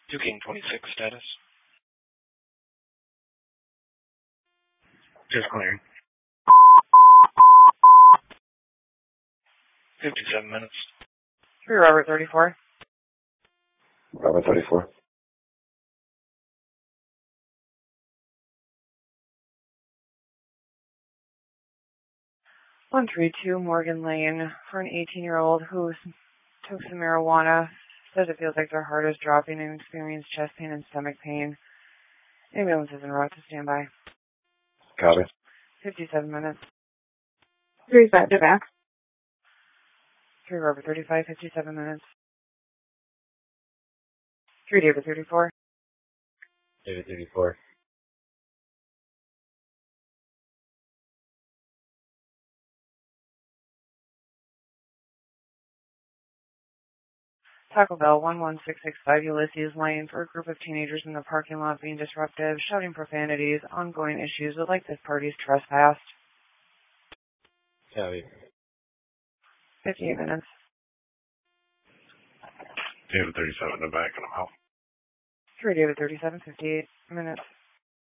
2 King 26 status. Just clearing. 57 minutes. 3 Robert 34. Robert 34. One 132 Morgan Lane for an 18-year-old who took some marijuana. Says it feels like their heart is dropping and experienced chest pain and stomach pain. Ambulance is en route to standby. Copy. 57 minutes. 35 to back. 3 Robert 35, 57 minutes. 3 David 34. David 34. Taco Bell 11665 Ulysses Lane for a group of teenagers in the parking lot being disruptive, shouting profanities, ongoing issues would like this party's trespassed. Copy. 58 minutes. David 37 in the back and I'm out. 3 David 37, 58 minutes.